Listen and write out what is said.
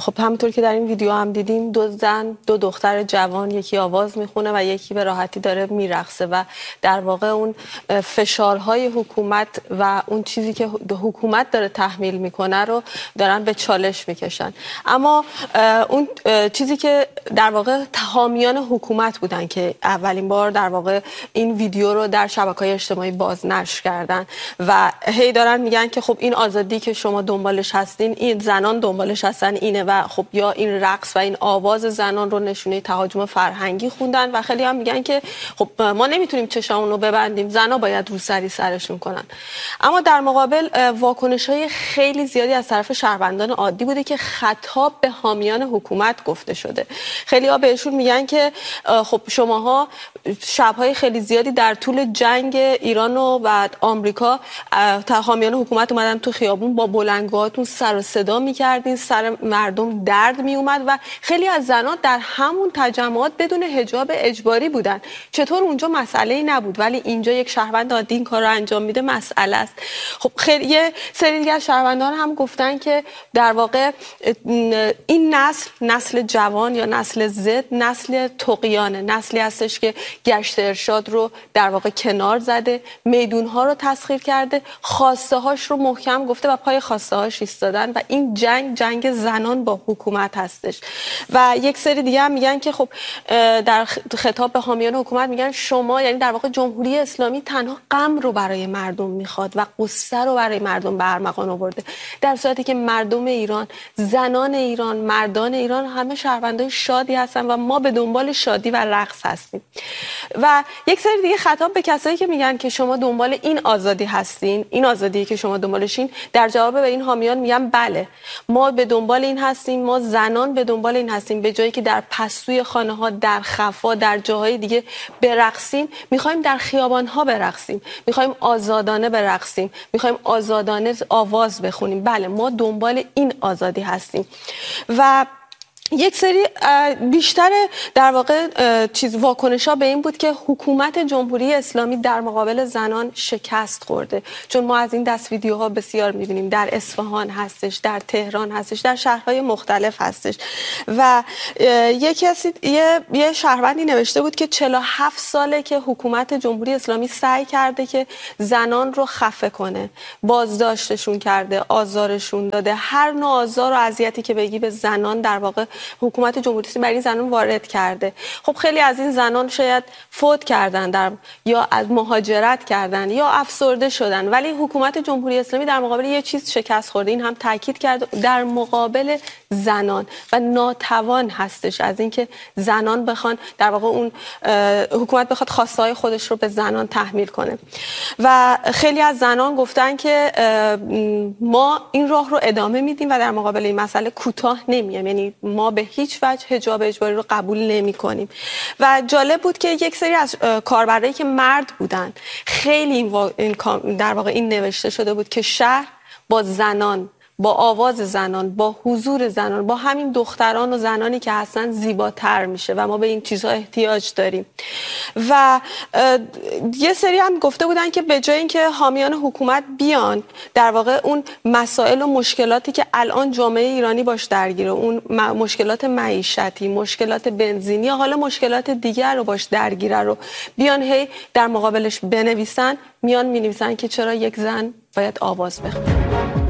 خب همونطور که در این ویدیو هم دیدیم دو زن دو دختر جوان، یکی آواز میخونه و یکی به راحتی داره میرقصه و در واقع اون فشارهای حکومت و اون چیزی که حکومت داره تحمیل میکنه رو دارن به چالش میکشن. اما اون چیزی که در واقع حامیان حکومت بودن که اولین بار در واقع این ویدیو رو در شبکه‌های اجتماعی بازنشر کردن و هی دارن میگن که خب این آزادی که شما دنبالش هستین، این زنان دنبالش هستن اینه و خب یا این رقص و این آواز زنان رو نشونه تهاجم فرهنگی خوندن و خیلی هم میگن که خب ما نمیتونیم چشامون رو ببندیم، زنا باید روسری سرشون کنن. اما در مقابل واکنش‌های خیلی زیادی از طرف شهروندان عادی بوده که خطاب به حامیان حکومت گفته شده. خیلی‌ها بهشون میگن که خب شماها شب‌های خیلی زیادی در طول جنگ ایران و آمریکا حامیان حکومت اومدن تو خیابون با بلندگوهاتون سر و صدا می‌کردین، سر مردم درد میومد و خیلی از زنان در همون تجمعات بدون حجاب اجباری بودن. چطور اونجا مسئله‌ای نبود ولی اینجا یک شهروند عادی این کار رو انجام میده مسئله است. خب خیلی یه سری دیگه از شهروندان هم گفتن که در واقع این نسل جوان یا نسل زد نسل طغیانه، نسلی هستش که گشت ارشاد رو در واقع کنار زده، میدون‌ها رو تسخیر کرده، خواسته هاش رو محکم گفته و پای خواسته هاش ایستادن و این جنگ زنان با حکومت هستش. و یک سری دیگه هم میگن که خب در خطاب به حامیان حکومت میگن شما، یعنی در واقع جمهوری اسلامی تنها غم رو برای مردم میخواد و قصه رو برای مردم به ارمغان آورده، در صورتی که مردم ایران، زنان ایران، مردان ایران همه شهروندای شادی هستن و ما به دنبال شادی و رقص هستیم. و یک سری دیگه خطاب به کسایی که میگن که شما دنبال این آزادی هستین، این آزادی که شما دنبالشین، در جواب به این حامیان میگن بله ما به دنبال این هستیم، ما زنان به دنبال این هستیم، به جایی که در پستوی خانه ها، در خفا، در جاهای دیگه برقصیم، میخوایم در خیابان ها برقصیم، میخوایم آزادانه برقصیم، میخوایم آزادانه آواز بخونیم. بله ما دنبال این آزادی هستیم. و یک سری بیشتر در واقع واکنش‌ها به این بود که حکومت جمهوری اسلامی در مقابل زنان شکست خورده، چون ما از این دست ویدیوها بسیار می‌بینیم، در اصفهان هستش، در تهران هستش، در شهرهای مختلف هستش. و یه شهروندی نوشته بود که 47 ساله که حکومت جمهوری اسلامی سعی کرده که زنان رو خفه کنه، بازداشتشون کرده، آزارشون داده، هر نوع آزار و اذیتی که بگی به زنان در واقع حکومت جمهوری اسلامی برای این زنان وارد کرده. خب خیلی از این زنان شاید فوت کردن یا از مهاجرت کردن یا افسرده شدن، ولی حکومت جمهوری اسلامی در مقابل یه چیز شکست خورده. این هم تاکید کرد در مقابل زنان و ناتوان هستش از اینکه زنان بخوان در واقع اون حکومت بخواد خواسته‌های خودش رو به زنان تحمیل کنه. و خیلی از زنان گفتن که ما این راه رو ادامه میدیم و در مقابل این مسئله کوتاه نمیایم، یعنی ما به هیچ وجه حجاب اجباری رو قبول نمی کنیم. و جالب بود که یک سری از کاربرایی که مرد بودن خیلی در واقع این نوشته شده بود که شهر با زنان، با آواز زنان، با حضور زنان، با همین دختران و زنانی که هستن زیباتر میشه و ما به این چیزها احتیاج داریم. و یه سری هم گفته بودن که به جای اینکه حامیان حکومت بیان در واقع اون مسائل و مشکلاتی که الان جامعه ایرانی باش درگیره، اون مشکلات معیشتی، مشکلات بنزینی یا حالا مشکلات دیگر رو باش درگیره رو بیان هی در مقابلش بنویسن، میان مینویسن که چرا یک زن باید آواز بخونه.